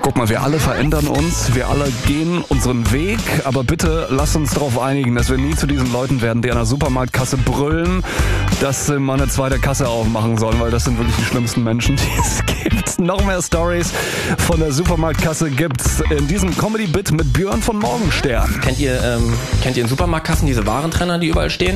Guck mal, wir alle verändern uns, wir alle gehen unseren Weg, aber bitte lasst uns darauf einigen, dass wir nie zu diesen Leuten werden, die an der Supermarktkasse brüllen, dass sie mal eine zweite Kasse aufmachen sollen, weil das sind wirklich die schlimmsten Menschen, die es gibt. Noch mehr Stories von der Supermarktkasse gibt's in diesem Comedy-Bit mit Björn von Morgenstern. Kennt ihr in Supermarktkassen diese Warentrenner, die überall stehen?